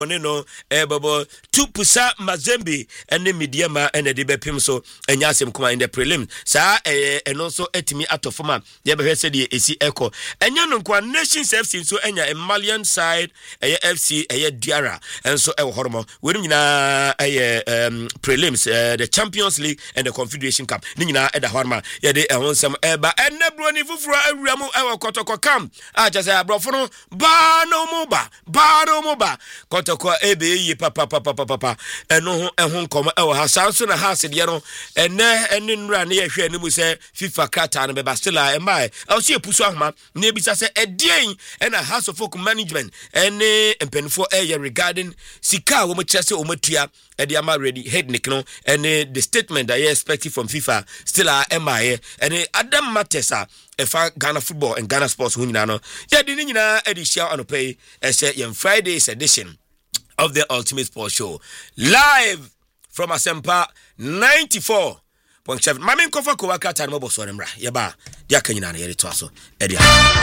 no babo Tupusa Mazembe ene Midiama ene de bepim so enya asem kuma in the prelim saa eno so etimi atofoma ye behwe se de esi eko enya no kwa Nations FC so enya Malian side FC Diara enso e hormo we nyina prelims the Champions League and the Confederation Cup ni nyina e da horma ye de ehonsem ba enne bro ni fufuro awuramu e kotoko kam a jase abrofo no ba no moba kotoko ebe yi papa eno ehun kom e wo hasanso na hase de no enne nra na ye hwe animu se FIFA kata na beba stila e mai o se epusu ahoma na ebisa se edien e na House of Folk Management ene empenfo e regarding sika wo mo chese o matua e de ama ready head nick no ene the statement that you expected from FIFA still MIA ene Adam Matesa efa Ghana football and Ghana sports hu nyina no ye de nyina edition anopay e se yem Friday's edition of the Ultimate Sports Show live from Asempa 94.7 Mami Kofa Kowaka tan mo bo so nemra ye ba dia kanyina na ye to aso e dia